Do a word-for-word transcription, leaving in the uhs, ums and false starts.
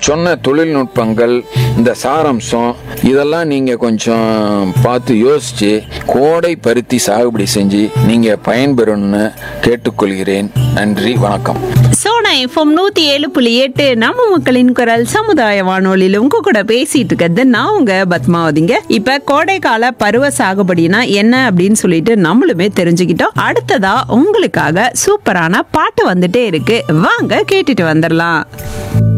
சொன்ன தொழில்நுட்பங்கள், இந்த சாராம்சம் இதெல்லாம் நீங்க கொஞ்சம் பார்த்து யோசிச்சு கோடை பருத்தி சாகுபடி செஞ்சு நீங்க பயன்பெறணும்னு கேட்டுக்கொள்கிறேன். நன்றி, வணக்கம். சோனா எஃப்எம் நூத்தி ஏழு புள்ளி எட்டு நம்ம மக்களின் குரல் சமுதாய வானொலியில உங்க கூட பேசிட்டு இருக்கிறது நான் உங்க பத்மாவதிங்க. இப்ப கோடைக்கால பருவ சாகுபடினா என்ன அப்படின்னு சொல்லிட்டு நம்மளுமே தெரிஞ்சுக்கிட்டோம். அடுத்ததா உங்களுக்காக சூப்பரான பாட்டு வந்துட்டே இருக்கு, வாங்க கேட்டுட்டு வந்துடலாம்.